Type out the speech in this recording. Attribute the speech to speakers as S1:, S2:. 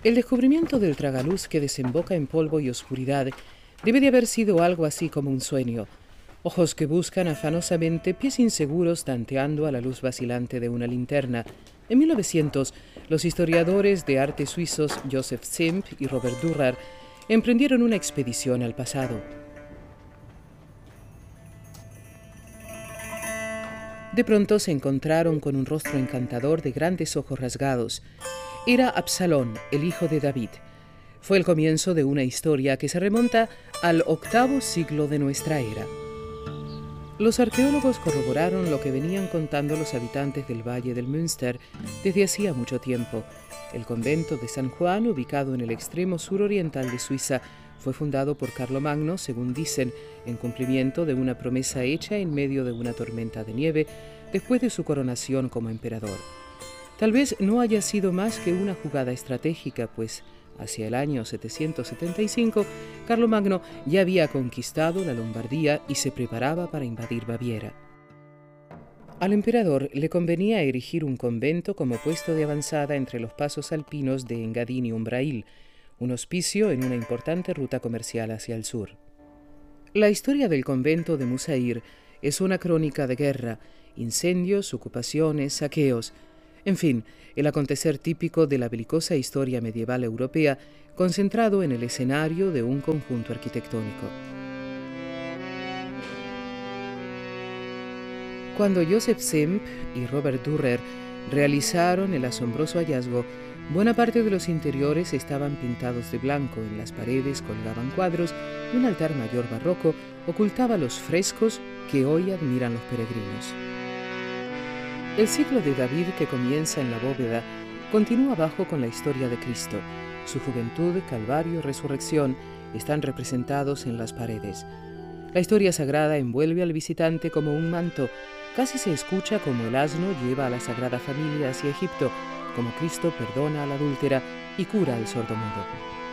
S1: El descubrimiento del tragaluz que desemboca en polvo y oscuridad debe de haber sido algo así como un sueño. Ojos que buscan afanosamente, pies inseguros tanteando a la luz vacilante de una linterna. En 1900, los historiadores de arte suizos Joseph Zimp y Robert Dürer emprendieron una expedición al pasado. De pronto se encontraron con un rostro encantador de grandes ojos rasgados. Era Absalón, el hijo de David. Fue el comienzo de una historia que se remonta al octavo siglo de nuestra era. Los arqueólogos corroboraron lo que venían contando los habitantes del Valle del Münster desde hacía mucho tiempo. El convento de San Juan, ubicado en el extremo suroriental de Suiza, fue fundado por Carlomagno, según dicen, en cumplimiento de una promesa hecha en medio de una tormenta de nieve después de su coronación como emperador. Tal vez no haya sido más que una jugada estratégica, pues hacia el año 775, Carlomagno ya había conquistado la Lombardía y se preparaba para invadir Baviera. Al emperador le convenía erigir un convento como puesto de avanzada entre los pasos alpinos de Engadín y Umbrail, un hospicio en una importante ruta comercial hacia el sur. La historia del convento de Musair es una crónica de guerra, incendios, ocupaciones, saqueos, en fin, el acontecer típico de la belicosa historia medieval europea, concentrado en el escenario de un conjunto arquitectónico. Cuando Joseph Zimp y Robert Dürer realizaron el asombroso hallazgo, buena parte de los interiores estaban pintados de blanco, en las paredes colgaban cuadros y un altar mayor barroco ocultaba los frescos que hoy admiran los peregrinos. El ciclo de David, que comienza en la bóveda, continúa abajo con la historia de Cristo. Su juventud, calvario y resurrección están representados en las paredes. La historia sagrada envuelve al visitante como un manto. Casi se escucha como el asno lleva a la Sagrada Familia hacia Egipto, como Cristo perdona a la adúltera y cura al sordomudo.